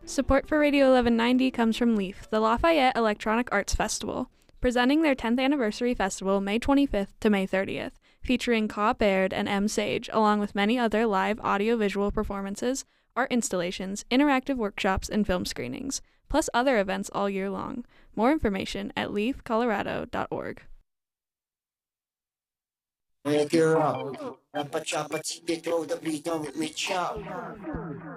Support for Radio 1190 comes from LEAF, the Lafayette Electronic Arts Festival, presenting their 10th anniversary festival May 25th to May 30th, featuring Ka Baird and M. Sage, along with many other live audiovisual performances, art installations, interactive workshops, and film screenings, plus other events all year long. More information at leafcolorado.org. Wake her up, rapat-chapat, si Pedro, the beat with me, chop.